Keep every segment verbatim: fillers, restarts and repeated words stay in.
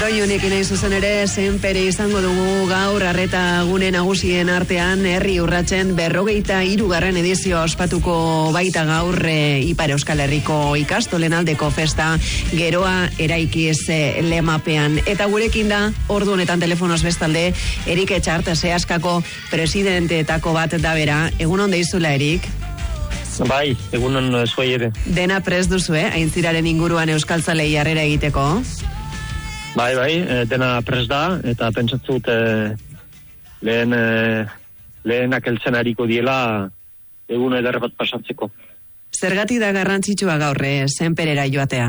Doiunekin nahi zuzen ere, zenpere izango dugu gaur arreta gune nagusien artean herri urratzen berrogeita hirugarren edizioa ospatuko baita gaur e, Ipar Euskal Herriko ikastolen aldeko festa geroa eraikiz e, lemapean. Eta gurekin da, ordu honetan telefonoz bestalde, Erik Etxart, Seaskako presidenteetako bat da bera. Egun on deizula, Erik? Bai, egunon zuei ere. Dena prest duzu, eh? Aintziraren inguruan euskaltzalei harrera egiteko? Bai, bai, dena prest da, eta pentsatzut eh, lehen, eh, lehenak heltzen hariko diela egun eder bat pasatzeko. Zergatik da garrantzitsua gaur, eh, zenperera joatea?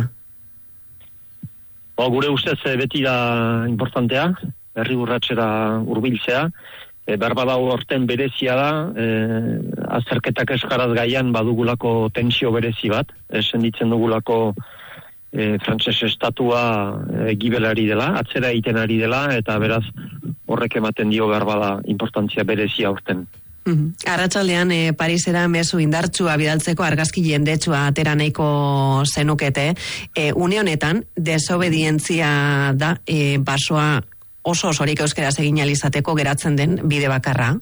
O, gure ustez eh, beti da importantea, herri urratsera hurbiltzea. E, Berbada horten berezia da, e, azterketak euskaraz gaian badugulako tentsio berezi bat, esenditzen dugulako e, frantses estatua e, gibelari dela, atzera egiten ari dela, eta beraz horrek ematen dio berbada importantzia berezia horten. Mm-hmm. Arratsaldean e, Parisera mezu indartsua bidaltzeko argazki jendetsua atera nahiko zenukete. E, une honetan, desobedientzia da e, basoa oso osorik euskeraz egin alizateko geratzen den bide bakarra?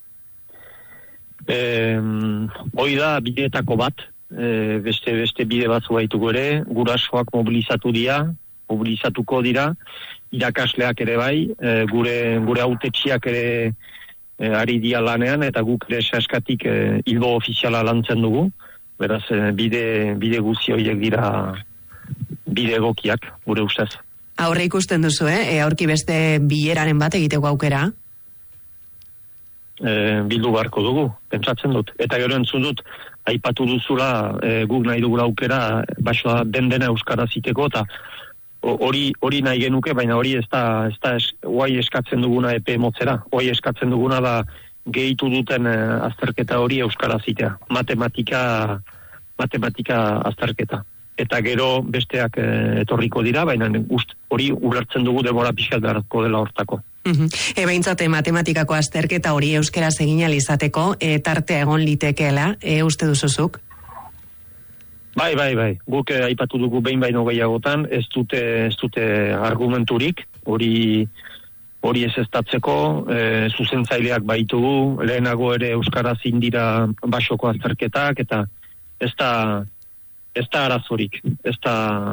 Eh, hoi da bideetako bat, eh, beste beste bide batzu baituko ere, gurasoak mobilizatu dira, mobilizatuko dira, irakasleak ere bai, eh, gure gure hautetsiak ere eh, ari dia lanean, eta guk ere Seaskatik eh, hildo ofiziala lantzen dugu, beraz eh, bide, bide guzi horiek dira bide egokiak, gure ustez. Aurre ikusten duzu, eh? E, aurki beste bileraren bat egiteko aukera? E, bildu beharko dugu, pentsatzen dut. Eta gero entzun dut, aipatu duzula, e, guk nahi dugula aukera, basoa den dena euskaraz iteko, eta hori hori nahi genuke, baina hori ez da, ez da es, guai eskatzen duguna epe motzera. Guai eskatzen duguna da gehitu duten e, azterketa hori euskaraz itea. Matematika, matematika azterketa. Eta gero besteak e, etorriko dira, baina ust, hori ulertzen dugu demora pixkat beharko dela hortako. Uh-huh. E, behintzate matematikako azterketa hori euskeraz egin alizateko, e, tartea egon litekeela, e, uste duzuzuk? Bai, bai, bai. Guk e, aipatu dugu behin baino gehiagotan, ez dute, ez dute argumenturik, hori hori ez eztatzeko, e, zuzentzaileak baitugu, lehenago ere euskaraz indira basoko azterketak, eta ez da... Ez da arazorik, ez da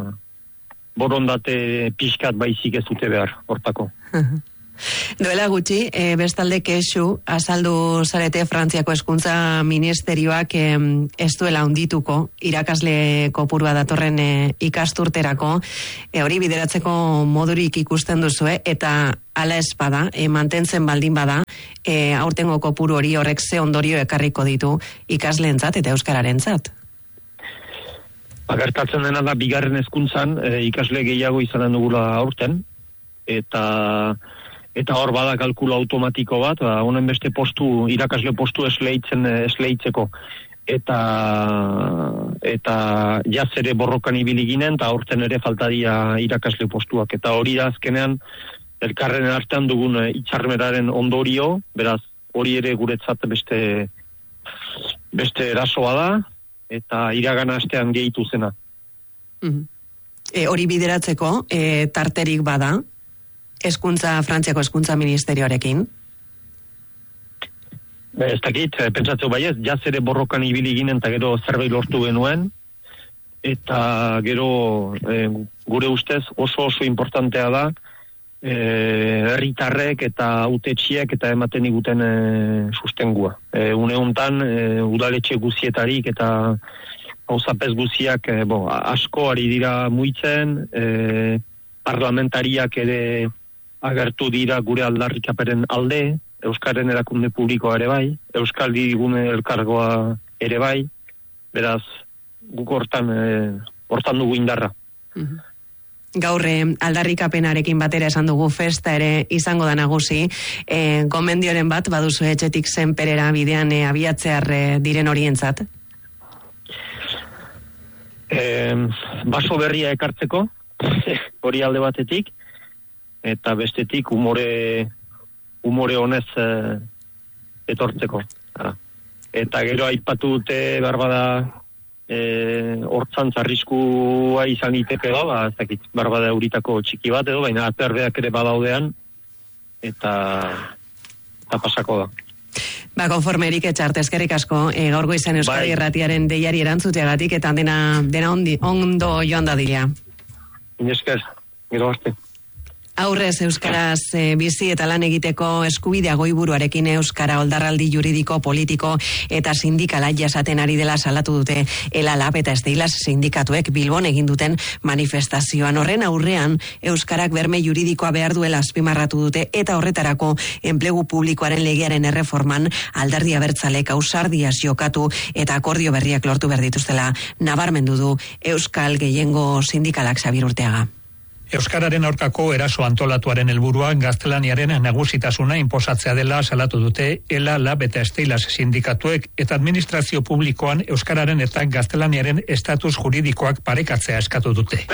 borondate pixkat baizik ez dute behar, hortako. Duela gutxi, e, bestalde kexu, azaldu zarete Frantziako hezkuntza ministerioak e, ez duela handituko irakasle kopurua datorren e, ikasturterako, e, hori bideratzeko modurik ikusten duzue, eta hala ez bada, e, mantentzen baldin bada, e, aurtengo kopuru hori horrek ze ondorio ekarriko ditu ikasleentzat eta euskararentzat. Agertatzen dena da bigarren hezkuntzan e, ikasle gehiago izanen dugula aurten, eta eta hor bada kalkulu automatiko bat, ba, honen beste postu, irakasle postu esleitzen esleitzeko. Eta eta jaz ere borrokan ibili ginen, eta aurten ere faltadia irakasle postuak. Eta hori da azkenean, elkarren artean dugun hitzarmenaren ondorio, beraz hori ere guretzat beste beste erasoa da, eta iragan astean gehitu zena. Mm-hmm. E, hori bideratzeko, e, tarterik bada, hezkuntza Frantziako hezkuntza ministerioarekin? Be, ez dakit, pentsatzeu baiez, jaz ere borrokan ibili ginen, eta gero zerbait lortu genuen, eta gero e, gure ustez oso oso importantea da, herritarrek e, eta hautetsiek eta ematen diguten e, sustengua. E, une hontan e, udaletxe guzietarik eta gauzapez guziak e, bo, asko ari dira muitzen, e, parlamentariak ere agertu dira gure aldarrikaperen alde, Euskaren erakunde publikoa ere bai, Euskal Digune elkargoa ere bai, beraz guk hortan, e, hortan dugu indarra. Mm-hmm. Gaur aldarrikapenarekin batera esan dugu festa ere izango da nagusi, e, gomendioren bat baduzu etxetik zenperera bidean e, abiatzear e, diren horientzat? E, baso berria ekartzeko, hori alde batetik, eta bestetik umore umore honez e, etortzeko. Eta gero aipatu dute barbada e, hortzantz arriskua izan iteke da, ba, ez dakit, barbada euritako txiki bat edo, baina aterbeak ere badaudean, eta, eta pasako da. Ba, konformerik etxarte, eskerrik asko, e, gaurgo izan Euskadi Irratiaren deiari erantzuteagatik, eta dena, dena ondi, ondo joan dadila. Inesker, gero arte. Aurrez euskaraz e, bizi eta lan egiteko eskubidea goiburuarekin euskara oldarraldi juridiko, politiko eta sindikala jasaten ari dela salatu dute Ela Lab eta Steilas sindikatuek Bilbon egin duten manifestazioan. Horren aurrean euskarak berme juridikoa behar duela azpimarratu dute eta horretarako enplegu publikoaren legearen erreforman alderdi abertzalek ausardiaz jokatu eta akordio berriak lortu behar dituztela nabarmendu du Euskal Gehiengo Sindikalak Xabir Urteaga. Euskararen aurkako eraso antolatuaren helburua gaztelaniaren nagusitasuna inposatzea dela salatu dute Ela Lab eta Steilas sindikatuek eta administrazio publikoan euskararen eta gaztelaniaren estatus juridikoak parekatzea eskatu dute.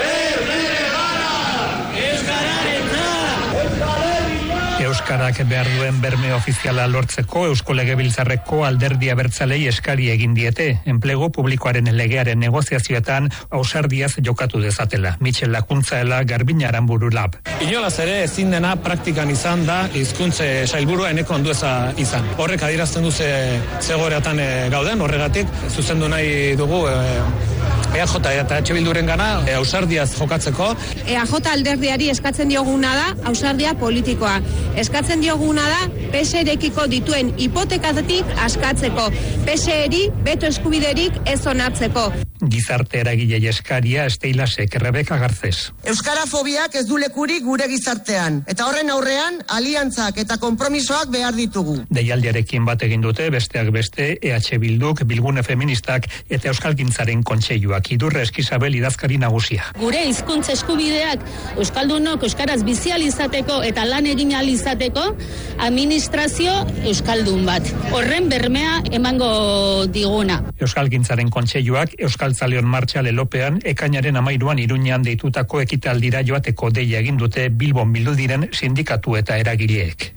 Euskarak behar duen berme ofiziala lortzeko Eusko Legebiltzarreko alderdi abertzalei eskari egin diete, enplegu publikoaren legearen negoziazioetan ausardiaz jokatu dezatela. Michel Lakuntzaela Garbina Aranburu Lab. Inolaz ere ezin dena praktikan izan da hizkuntze sailburua eneko ondueza izan. Horrek adierazten du ze zegoeratan e, gauden, horregatik zuzendu nahi dugu e, E A J eta H Bilduren gana e, ausardiaz jokatzeko. E A J alderdiari eskatzen dioguna da ausardia politikoa. Eskatzen dioguna da P S erekiko dituen hipotekatik askatzeko. P S eri beto eskubiderik ez onartzeko. Gizarte eragilei eskaria Steilasek Rebeka Garcés. Euskarafobiak ez du lekurik gure gizartean, eta horren aurrean aliantzak eta konpromisoak behar ditugu. Deialdiarekin bat egin dute besteak beste E H Bilduk, Bilgune Feministak eta Euskalgintzaren kontseiluak. Idurre Eskizabel idazkari nagusia. Gure hizkuntza eskubideak euskaldunok euskaraz bizi ahal izateko eta lan egin ahal izateko administrazio euskaldun bat. Horren bermea emango diguna. Euskalgintzaren kontseiluak Euskaltzaleon martxa lelopean ekainaren amairuan Iruñean deitutako ekitaldira joateko deia egin dute Bilbon bildu diren sindikatu eta eragileek.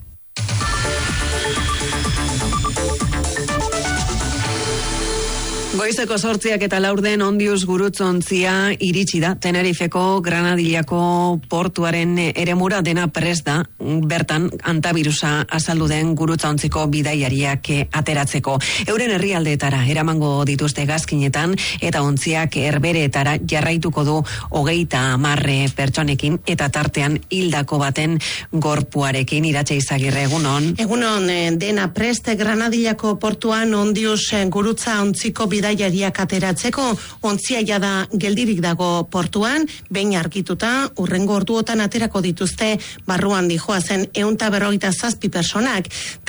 Goizeko sortziak eta laurden Ondius gurutzontzia iritsi da. Tenerifeko Granadillako portuaren eremura dena prest da, bertan antabirusa azaldu den gurutzontziko bidaiariak ateratzeko. Euren herrialdeetara eramango dituzte gazkinetan eta ontziak herbereetara jarraituko du hogeita hamarre pertsonekin eta tartean hildako baten gorpuarekin. Iratxe Izagirre, egunon. Egunon, dena prest Granadillako portuan Ondius gurutza ontziko bidaiariak bidaiariak ateratzeko, ontzia jada geldirik dago portuan, behin argituta, urrengo orduotan aterako dituzte barruan dijoazen ehun eta berrogeita zazpi personak.